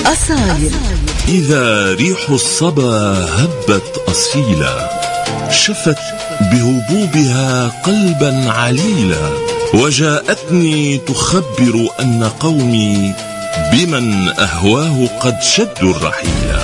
أصايل. إذا ريح الصبا هبت أصيلا، شفت بهبوبها قلبا عليلا، وجاءتني تخبر أن قومي بمن أهواه قد شدوا الرحيلا.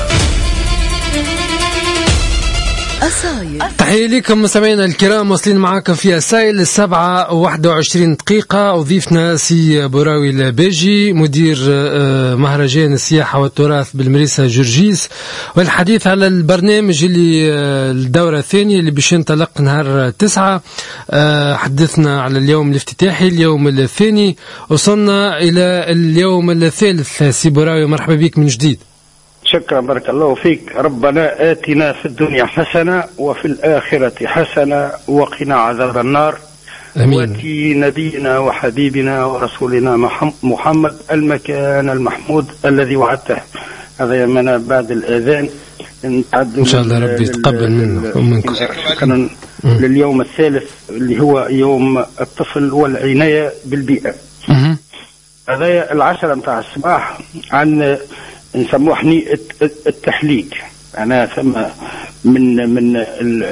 تحية لكم مستمعينا الكرام، واصلين معاكم في أسايل 7:21 دقيقة. وضيفنا سي بوراوي الباجي مدير مهرجان السياحة والتراث بالمريسة جورجيس، والحديث على البرنامج اللي الدورة الثانية اللي باش ينطلق نهار 9. حدثنا على اليوم الافتتاحي، اليوم الثاني، وصلنا إلى اليوم الثالث. سي بوراوي مرحبا بك من جديد. شكرا، بارك الله فيك. ربنا آتنا في الدنيا حسنة وفي الآخرة حسنة وقنا عذاب النار. واتي نبينا وحبيبنا ورسولنا محمد المكان المحمود الذي وعدته. هذا يمنا بعد الأذان إن شاء الله ربي يتقبل منا ومنكم. شكرا لليوم الثالث اللي هو يوم الطفل والعناية بالبيئة. هذا 10 متاع الصباح عن نسموه حنية التحليق. أنا ثم من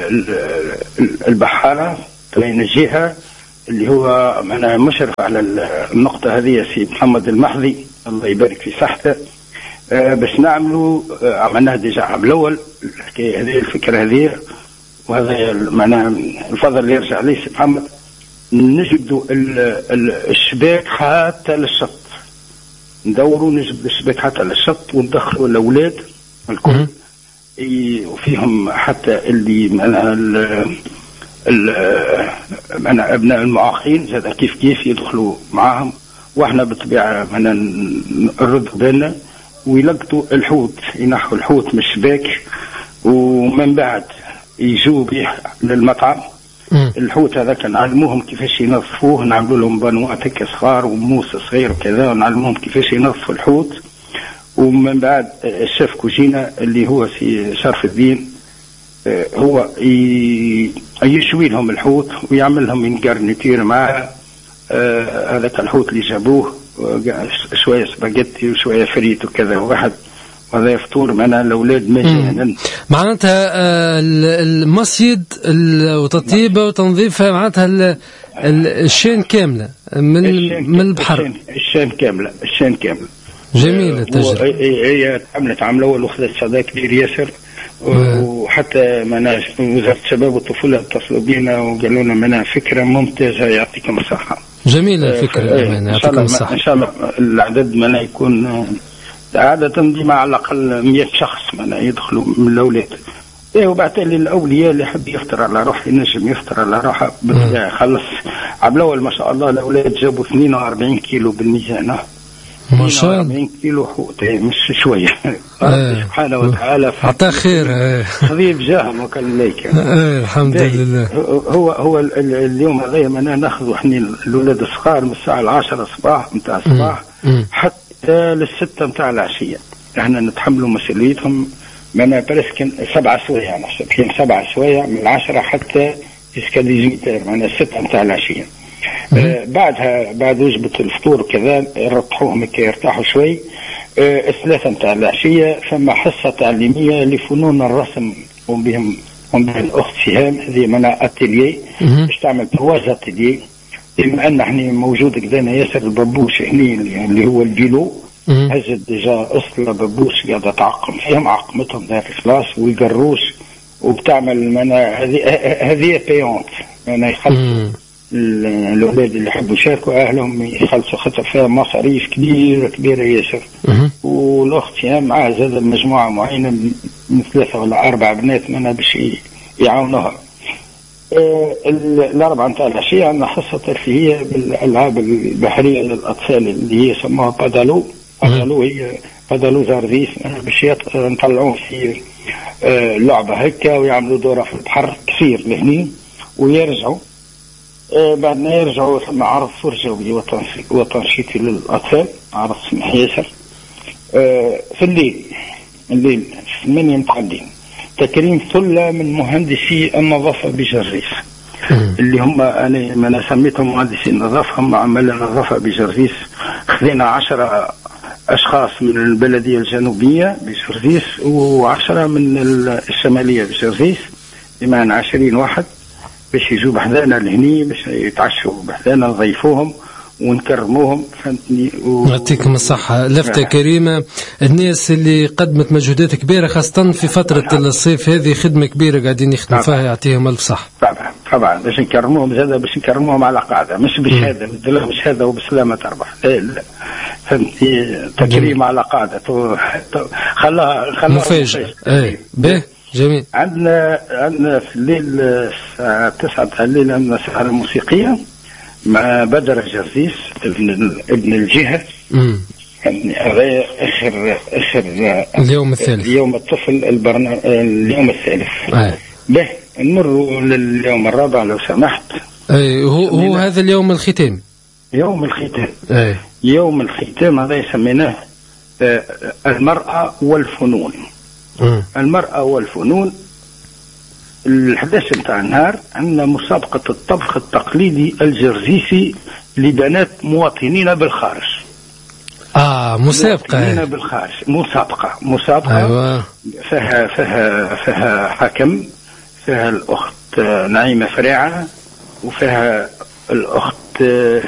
البحارة بين الجهة اللي هو أنا مشرف على النقطة هذه سي محمد المحذي الله يبارك في صحته. باش نعملوا عملناه ديجا عام الأول الحكاية هذه، الفكرة هذه، وهذا معناها الفضل اللي يرجع ليه سي محمد. نجدوا الشباك حتى للشط، ندوروا نجد الشباك حتى للشط وندخلوا الأولاد الكل وفيهم حتى اللي معنا أبناء المعاقين زاد كيف يدخلوا معاهم. وإحنا بالطبيعة نرد بالنا ويلقطوا الحوت، ينحوا الحوت من الشباك ومن بعد يجوا به للمطعم. الحوت هذا كان نعلموهم كيفاش ينظفوه، نعملوا لهم بانوات هكا صغار وموس صغير وكذا، ونعلموهم كيفاش ينظفوا الحوت. ومن بعد الشيف كوجينة اللي هو سي شرف الدين هو يشوي لهم الحوت ويعمل لهم من جارنيتير معاه. هذاك الحوت اللي جابوه شويه سباجيتي وشويه فريت وكذا واحد، وهذا يفطور معنا الاولاد مجانا. معناتها المصيد وتطيبه وتنظيفها معناتها الشين كامله من البحر. الشين كامله جميله التجربه. هي عملت عام الاول واخذت صدى كبير ياسر. وحتى مناش وزارة الشباب والطفولة اتصلوا بينا وقالوا لنا منها فكرة ممتازة يعطيكم الصحة. جميلة الفكرة يعطيكم الصحة. إن شاء الله العدد منا يكون عادة ديما على الأقل 100 شخص منا يدخلوا من الأولاد. وبعد للأولياء اللي يحب يفطر على روحه ينجم يفطر على روحه. خلص عام الأول ما شاء الله الأولاد جابوا 42 كيلو بالميزان. ما شاء الله 40 كيلو حوت مش شويه. سبحانه وتعالى عطاه خير. خذيه بجاهم وكان ليك. الحمد لله. هو اليوم هذا ما ناخذوا احنا الاولاد الصغار من الساعه 10 الصباح نتاع الصباح حتى لل6 نتاع العشيه. احنا نتحملوا مسؤوليتهم معنا برسك 7 سوايع نحسب 7 سوايع من 10 حتى اسكا 18 معنا 6 نتاع العشيه. بعدها بعد وجبة الفطور وكذا يرتاحوهم كي يرتاحوا شوي. 3 متاع العشية ثم حصة تعليمية لفنون الرسم وبهم الأخت سهام. هذه منا أتيليه باش تعمل 3 أتيليه. بما أن احنا موجود كذانا ياسر الببوش هني اللي هو الفيلو هزت ديجا أصل ببوش قاعدة تعقم فيهم عقمتهم ذات الخلاص ويقروش وبتعمل منا هذه بيونت منا يخلصوا الأولاد اللي يحبوا يشاركوا أهلهم يخلصوا خطر فيها مصاريف كبيرة ياسر. والأخت معها زاد مجموعة معينة من 3 ولا 4 بنات منها باش يعاونوها. 4 نتاع العشية عندنا حصة ترفيهية بالألعاب البحرية للأطفال اللي هي سموها بادالو. هي بادالو زارديس باش نطلعوه في لعبة هكا ويعملوا دورة في البحر كثير لهني ويرجعوا. بعد ما يرجعوا ثم عرض فرجوي وتنشيطي للأطفال، عرض سمح ياسر. في الليل 8 متاع الليل تكريم ثلة من مهندسي النظافة بجريس اللي هم أنا سميتهم مهندسي النظافة. هم عمل النظافة بجريس. خذينا 10 أشخاص من البلدية الجنوبية بجرجيس و10 من الشمالية بجرجيس، بمعنى 20 واحد باش يجوا بحذانا لهني باش يتعشوا بحذانا، نضيفوهم ونكرموهم. فهمتني؟ يعطيكم الصحة. لفتة كريمة، الناس اللي قدمت مجهودات كبيرة خاصة في فترة الصيف هذه، خدمة كبيرة قاعدين يخدموا فيها، يعطيهم ألف صح. طبعا باش نكرموهم زاد، باش نكرموهم على قاعدة، مش بالشهادة، بالشهادة وبسلامة تربح، لا فهمتني، تكريم على قاعدة. خلاها مفاجأة. اي به جميل. عندنا في الليل الساعة 9 تاع الليل عندنا سهرة موسيقية مع بدر جرجيس ابن الجهة. يعني هذا اخر اليوم الثالث، اليوم الطفل اليوم الثالث. به نمر لليوم الرابع لو سمحت. اي هو هذا اليوم الختام. يوم الختام. اي يوم الختام هذا يسميناه المرأة والفنون. المرأة والفنون. الحدث نتاع النهار عندنا مسابقة الطبخ التقليدي الجرجيسي لبنات مواطنين بالخارج. مسابقة. مواطنين بالخارج، مسابقة. أيوة. فيها حكم، فيها الأخت نعيمة فريعة، وفيها الأخت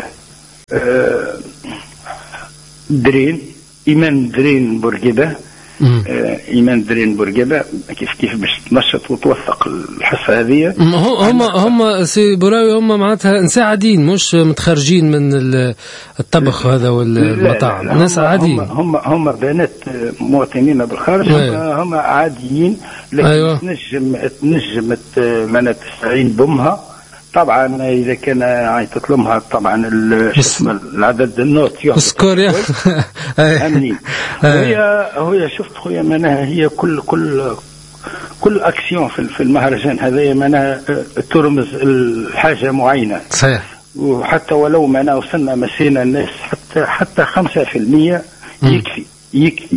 درين إيمان درين بورقيبة. إيمان درين بورقيبة كيف باش تنشط وتوثق الحصة هذه. هم سي براوي، هم معناتها نساء عاديين، مش متخرجين من الطبخ هذا والمطاعم، ناس عاديين. هم بنات مواطنين بالخارج. هم عاديين، لكن أيوة. تنجم منات تستعين بأمها طبعا اذا كان عيطت لها طبعا العدد النوت سكور امني. هي شفت خويا معناها هي كل اكسيون في المهرجان هذا معناها ترمز الحاجه معينه صحيح. وحتى ولو معناها وصلنا مسينا الناس حتى 5% يكفي.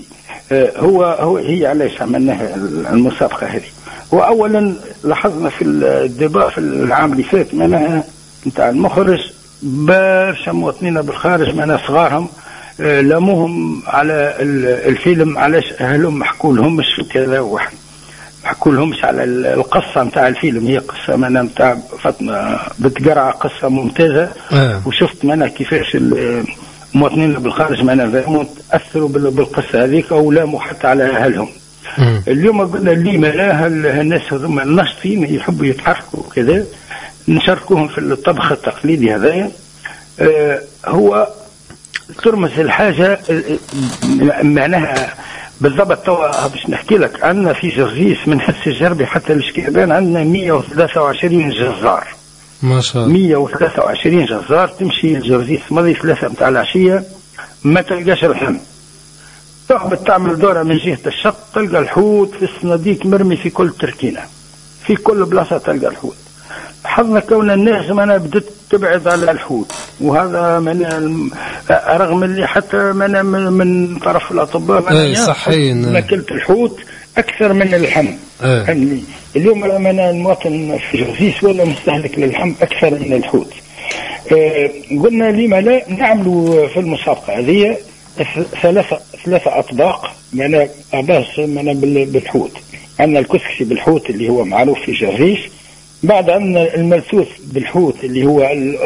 هي علاش عملناها المسابقه هذه. واولا لاحظنا في الدباء في العام اللي فات معناها نتاع المخرج برشا مواطنين بالخارج معناها صغارهم لاموهم على الفيلم علاش اهلهم محكوا لهمش كذا واحد محكوا لهمش على القصه نتاع الفيلم. هي قصه معناها نتاع فاطمه بتقرا قصه ممتازه. وشفت معناها كيفاش المواطنين بالخارج معناها تاثروا بالقصه هذيك او لاموا حتى على اهلهم. اليوم قلنا لي ملاها الناس هذوما الناشطين يحبوا يتحركوا وكذا نشاركوهم في الطبخ التقليدي هذايا. هو ترمز الحاجة معناها بالضبط. توا باش نحكي لك عندنا في جرجيس من حس الجربي حتى الشكيبان عندنا 123 جزار ما شاء الله. 123 جزار. تمشي الجرجيس ماضي 3 متاع العشية ما تلقاش الحم. تقعد تعمل دورة من جهة الشط تلقى الحوت في الصناديق مرمي في كل تركينة في كل بلاصة تلقى الحوت. حظنا كون الناس أنا بدت تبعد على الحوت وهذا من رغم اللي حتى من طرف الأطباء صحيين أكلت الحوت أكثر من اللحم. اليوم أنا المواطن في جرجيس ولا مستهلك للحم أكثر من الحوت. قلنا لما لا نعملوا في المسابقة هذه ثلاثة أطباق من أباس من بالحوت. عندنا الكسكسي بالحوت اللي هو معروف في جرجيس. بعد عندنا الملثوث بالحوت اللي هو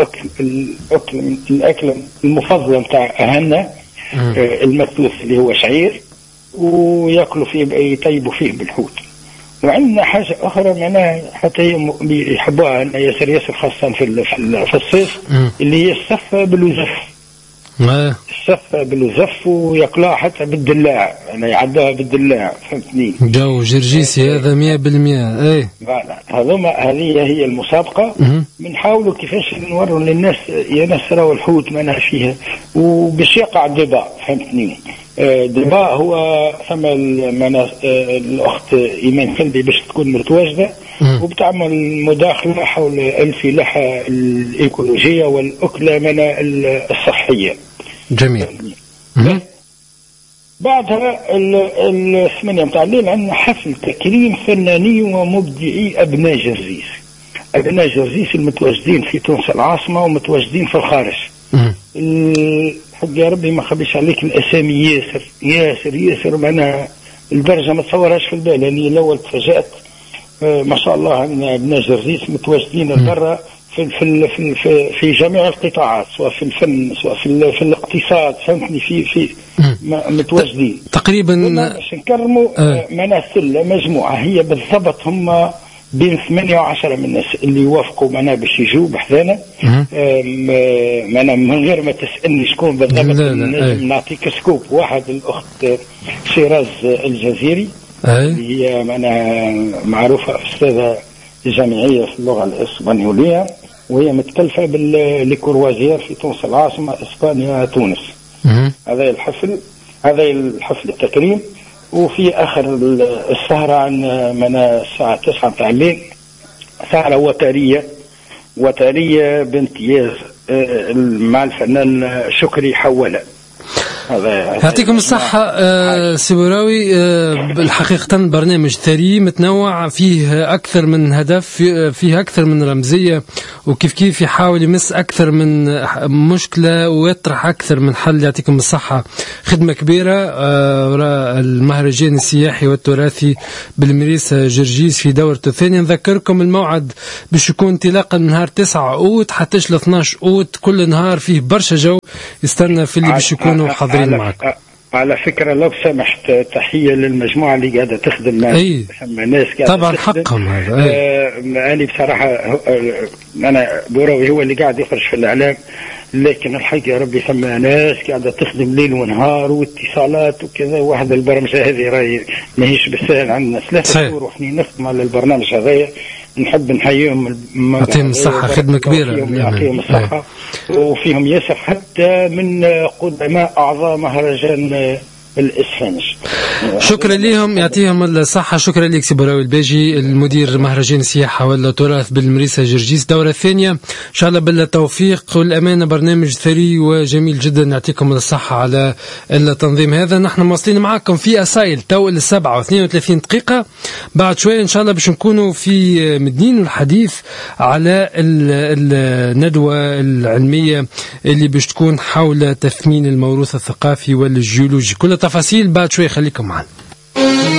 الأكل المفضل متاع أهلنا. الملثوث اللي هو شعير ويأكلوا فيه يطيبوا فيه بالحوت. وعندنا حاجة أخرى معناها حتى يحبوها ياسر خاصة في الصيف اللي هي السفة بالوزف. السفة بالوزف ويأكلها حتى بالدلاع يعني يعدوها بالدلاع. فهمتني؟ جو جرجيسي هذا 100%. اي هذه هي المسابقة. بنحاولوا كيفاش نوروا للناس يا ناس راهو الحوت معناها فيها وباش يقع دباء. فهمتني؟ دباء هو ثم الأخت إيمان كلبي باش تكون متواجدة وبتعمل مداخلة حول الفلاحة الإيكولوجية والأكلة من الصحية. جميل. بعدها الثمانية متاع الليل عندنا حفل تكريم فناني ومبدعي أبناء جرجيس. أبناء جرجيس المتواجدين في تونس العاصمة ومتواجدين في الخارج. حق يا ربي ما خبيش عليك الاسامي ياسر ياسر ياسر، معناها الدرجه ما تصورهاش في البال. يعني الاول تفاجات ما شاء الله عندنا ابناء جرجيس متواجدين برا في جميع القطاعات، سواء في الفن سواء في الاقتصاد، فهمتني، في متواجدين تقريبا. باش نكرموا معناها سله مجموعه هي بالضبط هم بين 8 و10 من الناس اللي يوافقوا معنا باش يجوا بحذانا. معنا من غير ما تسالني شكون بالضبط نجم نعطيك سكوب واحد. الاخت شيراز الجزيري اللي هي معنا معروفه استاذه جامعيه في اللغه الاسبانيوليه، وهي متكلفه بالكروازير في تونس العاصمه اسبانيا تونس. هذا الحفل التكريم. وفي اخر السهره عن من الساعه 9 تاع الليل سهره وتريه بامتياز مع الفنان شكري حوله. يعطيكم الصحة سي بوراوي. بالحقيقة برنامج ثري متنوع، فيه أكثر من هدف، فيه أكثر من رمزية، وكيف يحاول يمس أكثر من مشكلة ويطرح أكثر من حل. يعطيكم الصحة، خدمة كبيرة وراء المهرجان السياحي والتراثي بالمريسة جرجيس في دورته الثانية. نذكركم الموعد باش يكون انطلاقا من نهار 9 أوت حتى 12 أوت، كل نهار فيه برشا جو يستنى في اللي باش يكونوا حاضرين معك. على فكرة لو سمحت تحية للمجموعة اللي قاعدة تخدم معي. ناس قاعدة طبعا حقهم هذا. أنا بصراحة أنا بوراوي هو اللي قاعد يخرج في الإعلام، لكن الحق يا ربي ثم ناس قاعدة تخدم ليل ونهار واتصالات وكذا. واحد البرمجة هذه راهي ماهيش بالسهل، عندنا 3 شهور وحنا نخدم على البرنامج هذايا. نحب نحييهم، يعطيهم الصحة، خدمة كبيرة. يعطيهم الصحة. وفيهم ياسر حتى من قدماء أعضاء مهرجان الإسفنج. شكرا لهم، يعطيهم الصحة. شكرا لك سي بوراوي الباجي، المدير مهرجان السياحة والتراث بالمريسة جرجيس دورة الثانية. إن شاء الله بالتوفيق والأمانة. برنامج ثري وجميل جدا، يعطيكم الصحة على التنظيم هذا. نحن مواصلين معكم في أسايل تو 7:32. بعد شوية إن شاء الله باش نكونوا في مدنين الحديث على الندوة العلمية اللي باش تكون حول تثمين الموروث الثقافي والجيولوجي. كل تفاصيل بعد شوية، خليكم معنا.